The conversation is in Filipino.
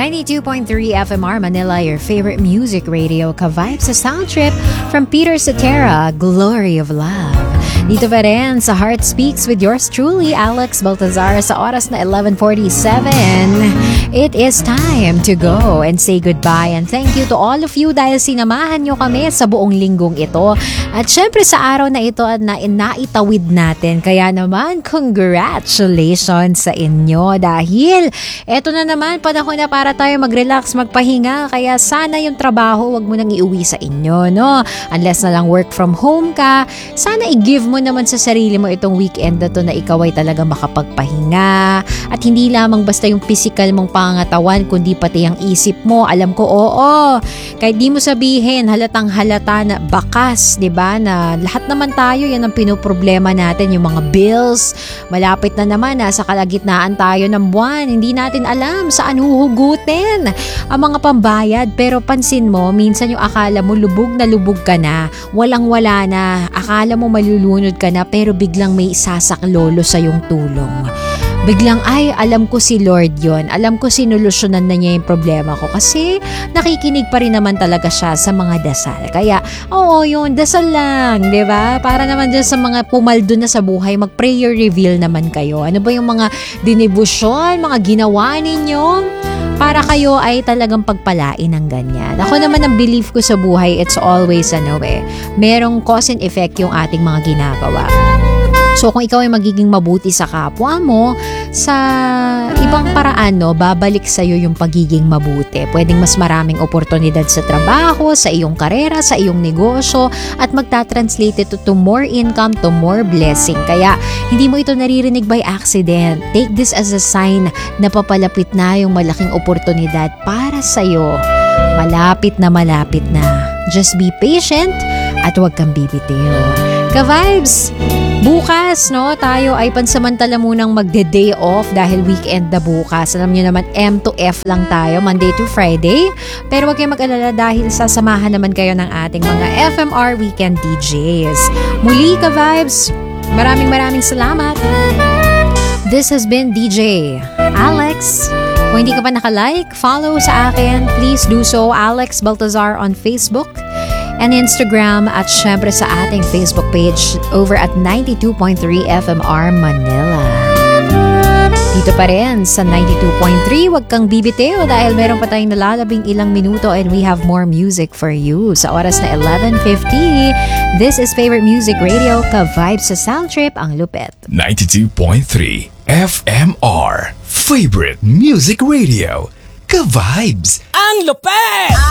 92.3 FMR Manila, your favorite music radio, ka-vibes sa sound trip from Peter Cetera, Glory of Love. Dito pa rin sa Heart Speaks with yours truly, Alex Baltazar, sa oras na 11:47. It is time to go and say goodbye and thank you to all of you dahil sinamahan nyo kami sa buong linggong ito. At syempre sa araw na ito at naitawid natin. Kaya naman, congratulations sa inyo dahil eto na naman, panahon na para tayo mag-relax, magpahinga. Kaya sana yung trabaho, wag mo nang iuwi sa inyo, no? Unless na lang work from home ka, sana i-give mo naman sa sarili mo itong weekend na to na ikaw ay talaga makapagpahinga. At hindi lamang basta yung physical mong pangatawan, kundi pati ang isip mo. Alam ko, oo. Kahit di mo sabihin, halatang halata na bakas, di ba? Na lahat naman tayo, yan ang pinoproblema natin, yung mga bills. Malapit na naman, nasa kalagitnaan tayo ng buwan. Hindi natin alam saan huhugutin ang mga pambayad. Pero pansin mo, minsan yung akala mo lubog ka na, walang-wala na, akala mo malulunod ka na, pero biglang may isasaklolo sa yung tulong. Biglang, ay, alam ko si Lord yon. Alam ko sinulusyonan na niya yung problema ko kasi nakikinig pa rin naman talaga siya sa mga dasal. Kaya, oo, yun, dasal lang, di ba? Para naman dyan sa mga pumaldo na sa buhay, mag-prayer reveal naman kayo. Ano ba yung mga dinibusyon, mga ginawa ninyo? Para kayo ay talagang pagpalain ng ganyan. Ako naman ang belief ko sa buhay, it's always merong cause and effect yung ating mga ginagawa. So kung ikaw ay magiging mabuti sa kapwa mo, sa ibang paraan, babalik sa'yo yung pagiging mabuti. Pwedeng mas maraming oportunidad sa trabaho, sa iyong karera, sa iyong negosyo, at magta-translate ito to more income, to more blessing. Kaya hindi mo ito naririnig by accident. Take this as a sign na papalapit na yung malaking oportunidad para sa'yo. Malapit na malapit na. Just be patient at huwag kang bibitiw. Ka-vibes! Bukas, tayo ay pansamantala munang magde-day off dahil weekend na bukas. Alam niyo naman, M to F lang tayo, Monday to Friday. Pero huwag kayong mag-alala dahil sasamahan naman kayo ng ating mga FMR Weekend DJs. Muli, ka-vibes, maraming salamat. This has been DJ Alex. Kung hindi ka pa naka-like, follow sa akin. Please do so, Alex Baltazar on Facebook and Instagram, at syempre sa ating Facebook page over at 92.3 FMR Manila. Dito pa rin sa 92.3, wag kang bibitiw dahil meron pa tayong nalalabing ilang minuto and we have more music for you. Sa oras na 11:50, this is Favorite Music Radio, ka-vibes sa sound trip ang lupet. 92.3 FMR, Favorite Music Radio, ka-vibes ang lupet!